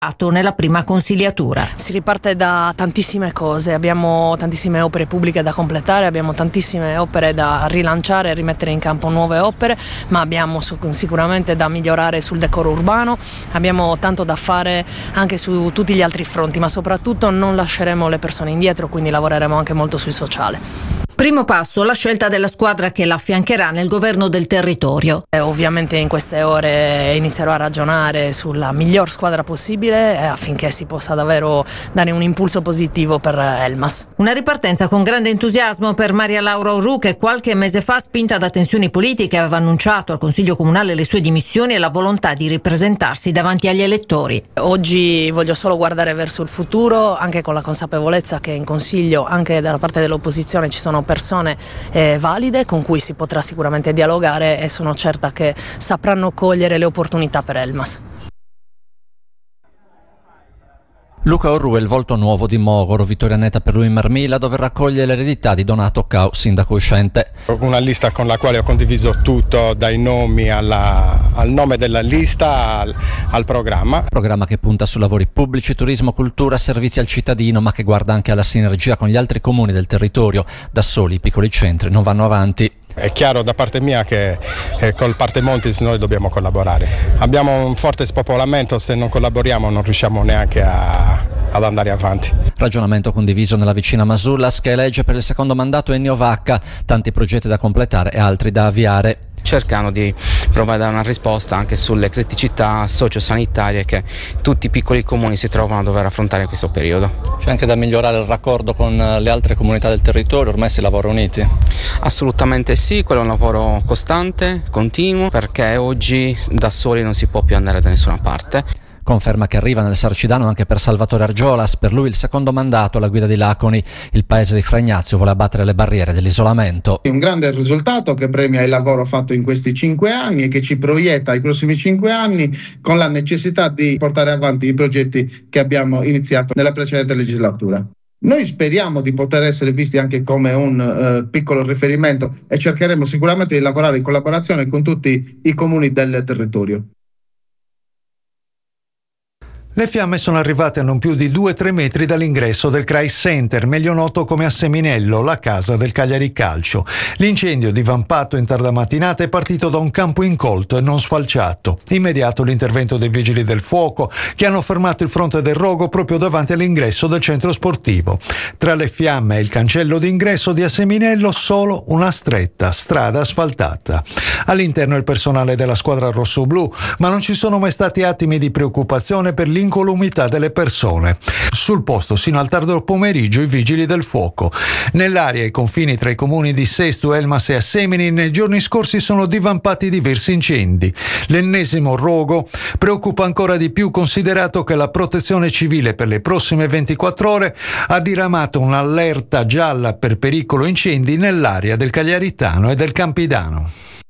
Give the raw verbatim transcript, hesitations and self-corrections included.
nella prima consigliatura. Si riparte da tantissime cose, abbiamo tantissime opere pubbliche da completare, abbiamo tantissime opere da rilanciare e rimettere in campo nuove opere, ma abbiamo sicuramente da migliorare sul decoro urbano, abbiamo tanto da fare anche su tutti gli altri fronti, ma soprattutto non lasceremo le persone indietro, quindi lavoreremo anche molto sul sociale. Primo passo, la scelta della squadra che l'affiancherà nel governo del territorio. Eh, ovviamente in queste ore inizierò a ragionare sulla miglior squadra possibile eh, affinché si possa davvero dare un impulso positivo per Elmas. Una ripartenza con grande entusiasmo per Maria Laura Orru, che qualche mese fa, spinta da tensioni politiche, aveva annunciato al Consiglio Comunale le sue dimissioni e la volontà di ripresentarsi davanti agli elettori. Oggi voglio solo guardare verso il futuro, anche con la consapevolezza che in Consiglio, anche dalla parte dell'opposizione, ci sono persone eh, valide con cui si potrà sicuramente dialogare e sono certa che sapranno cogliere le opportunità per Elmas. Luca Orru è il volto nuovo di Mogoro. Vittoria netta per lui in Marmila, dove raccoglie l'eredità di Donato Cao, sindaco uscente. Una lista con la quale ho condiviso tutto, dai nomi alla, al nome della lista al, al programma. Programma che punta su lavori pubblici, turismo, cultura, servizi al cittadino, ma che guarda anche alla sinergia con gli altri comuni del territorio. Da soli i piccoli centri non vanno avanti. È chiaro da parte mia che eh, col Parte Montis noi dobbiamo collaborare. Abbiamo un forte spopolamento, se non collaboriamo non riusciamo neanche a, ad andare avanti. Ragionamento condiviso nella vicina Masullas, che elegge per il secondo mandato Ennio Vacca, tanti progetti da completare e altri da avviare. Cercano di provare a dare una risposta anche sulle criticità sociosanitarie che tutti i piccoli comuni si trovano a dover affrontare in questo periodo. C'è anche da migliorare il raccordo con le altre comunità del territorio, ormai si lavora uniti? Assolutamente sì, quello è un lavoro costante, continuo, perché oggi da soli non si può più andare da nessuna parte. Conferma che arriva nel Sarcidano anche per Salvatore Argiolas, per lui il secondo mandato alla guida di Laconi. Il paese di Fra Ignazio vuole abbattere le barriere dell'isolamento. È un grande risultato che premia il lavoro fatto in questi cinque anni e che ci proietta ai prossimi cinque anni, con la necessità di portare avanti i progetti che abbiamo iniziato nella precedente legislatura. Noi speriamo di poter essere visti anche come un uh, piccolo riferimento e cercheremo sicuramente di lavorare in collaborazione con tutti i comuni del territorio. Le fiamme sono arrivate a non più di due tre metri dall'ingresso del Kreis Center, meglio noto come a Seminello, la casa del Cagliari Calcio. L'incendio, divampato in tarda mattinata, è partito da un campo incolto e non sfalciato. Immediato l'intervento dei vigili del fuoco, che hanno fermato il fronte del rogo proprio davanti all'ingresso del centro sportivo. Tra le fiamme e il cancello d'ingresso di Asseminello solo una stretta strada asfaltata. All'interno il personale della squadra rossoblu, ma non ci sono mai stati attimi di preoccupazione per l'incolumità delle persone. Sul posto sino al tardo pomeriggio i vigili del fuoco. Nell'area ai confini tra i comuni di Sesto, Elmas e Assemini nei giorni scorsi sono divampati diversi incendi. L'ennesimo rogo preoccupa ancora di più, considerato che la Protezione Civile per le prossime ventiquattro ore ha diramato un'allerta gialla per pericolo incendi nell'area del Cagliaritano e del Campidano.